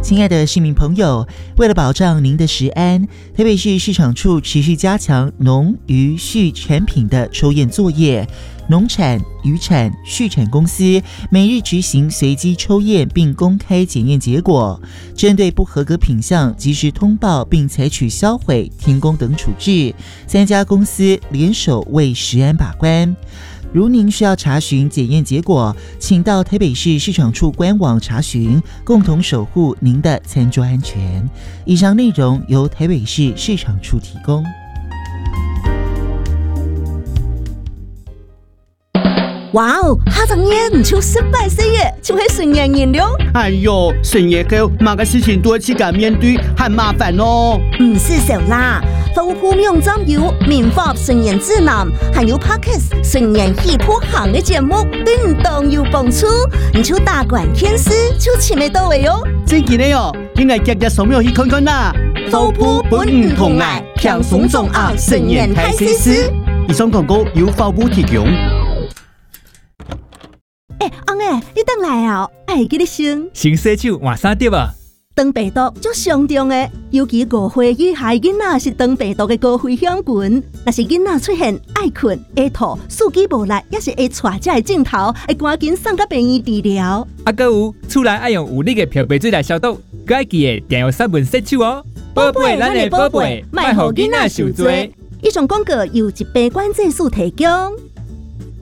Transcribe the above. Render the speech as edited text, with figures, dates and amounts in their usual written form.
亲爱的市民朋友，为了保障您的食安，台北市市场处持续加强农渔畜产品的抽验作业。农产、渔产、畜产公司每日执行随机抽验并公开检验结果，针对不合格品项及时通报并采取销毁、停工等处置。3家公司联手为食安把关。如您需要查询检验结果，请到台北市市场处官网查询，共同守护您的餐桌安全。以上内容由台北市市场处提供。 哇哦，哈张爷唔像18歲嘅，就係純人人了。 哎呦，深夜後某個事情都要自己面對，很麻煩哦。 唔是小啦，豐富網站有民法純人指南，還有 Podcast 純人戲譜行嘅節目，對唔當有幫助。你就大管天師就前面到位哦。 真嘅呢哦，應該日日掃描去看看啦。 豐富本唔同愛，輕鬆重奧純人開西施。 以上廣告由法務提供。 翁誒，你等來啊！愛記你先。 先洗手換衫碟啊！ 腸病毒足上重嘅，尤其5歲以下囡仔是腸病毒嘅高危險群。若是囡仔出現愛困、會吐、四肢無力，也是會帶這個症頭，會趕緊送到病院治療。 還有厝內愛用有力嘅漂白水來消毒，佮愛記得定用3分洗手哦。寶貝，咱的寶貝，莫讓囡仔受罪。 以上廣告由疾病管制署提供。